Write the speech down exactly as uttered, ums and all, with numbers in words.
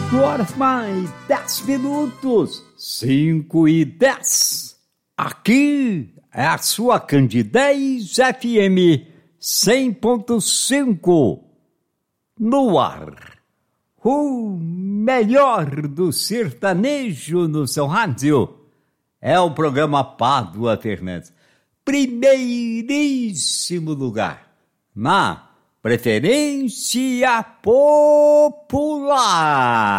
Quatro horas mais dez minutos, cinco e dez. Aqui é a sua Candidez F M cem ponto cinco. No ar, o melhor do sertanejo no seu rádio. É o programa Pádua Fernandes. Primeiríssimo lugar na preferência popular.